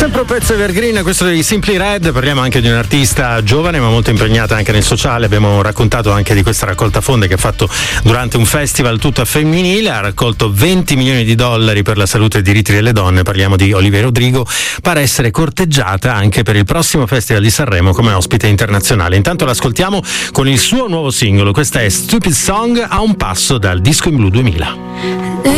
Sempre un pezzo evergreen, questo dei Simply Red. Parliamo anche di un'artista giovane ma molto impegnata anche nel sociale. Abbiamo raccontato anche di questa raccolta fondi che ha fatto durante un festival tutto femminile. Ha raccolto $20 milioni per la salute e i diritti delle donne. Parliamo di Olivia Rodrigo. Pare essere corteggiata anche per il prossimo Festival di Sanremo come ospite internazionale. Intanto l'ascoltiamo con il suo nuovo singolo. Questa è Stupid Song, a un passo dal Disco in Blu 2000.